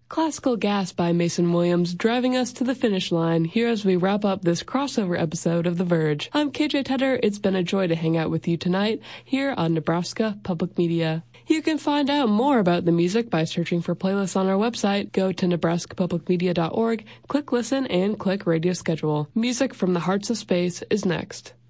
Classical Gas by Mason Williams driving us to the finish line here as we wrap up this crossover episode of The Verge. I'm KJ Tedder. It's been a joy to hang out with you tonight here on Nebraska Public Media. You can find out more about the music by searching for playlists on our website. Go to nebraskapublicmedia.org, click listen, and click radio schedule. Music from the Hearts of Space is next.